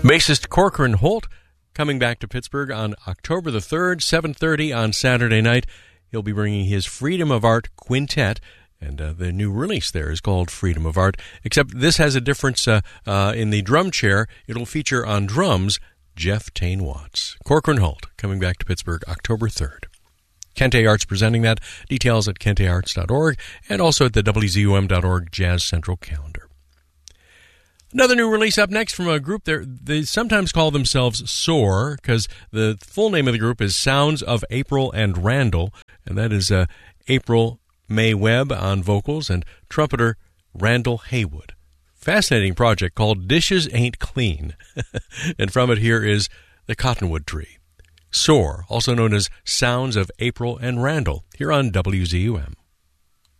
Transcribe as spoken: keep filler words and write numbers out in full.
Bassist Corcoran Holt coming back to Pittsburgh on October the third, seven thirty on Saturday night. He'll be bringing his Freedom of Art Quintet, and uh, the new release there is called Freedom of Art, except this has a difference uh, uh, in the drum chair. It'll feature on drums Jeff Tain Watts. Corcoran Holt coming back to Pittsburgh October third. Kente Arts presenting that. Details at kente arts dot org and also at the W Z U M dot org Jazz Central calendar. Another new release up next from a group there. They sometimes call themselves SOAR because the full name of the group is Sounds of April and Randall, and that is uh, April May Webb on vocals and trumpeter Randall Haywood. Fascinating project called Dishes Ain't Clean. And from it here is The Cottonwood Tree. SOAR, also known as Sounds of April and Randall, here on W Z U M.